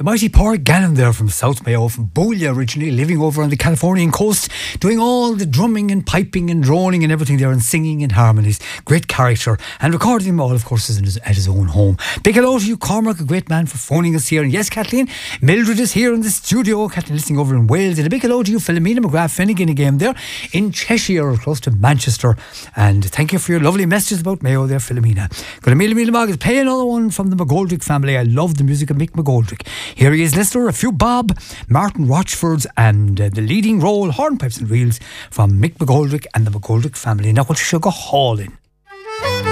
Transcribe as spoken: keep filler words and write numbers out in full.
The mighty Paul Gannon there from South Mayo, from Boolia originally, living over on the Californian coast, doing all the drumming and piping and droning and everything there, and singing in harmonies. Great character, and recording them all, of course, is in his, at his own home. Big hello to you, Cormac, a great man, for phoning us here. And yes, Kathleen, Mildred is here in the studio. Kathleen listening over in Wales. And a big hello to you, Philomena McGrath Finnegan again there in Cheshire, close to Manchester. And thank you for your lovely messages about Mayo there, Philomena. Got a Mila Mila Mag, play another one from the McGoldrick family. I love the music of Mick McGoldrick. Here he is, listener, a few Bob, Martin Rochfords, and uh, the leading role, hornpipes and reels, from Mick McGoldrick and the McGoldrick family. Now, what should go hauling?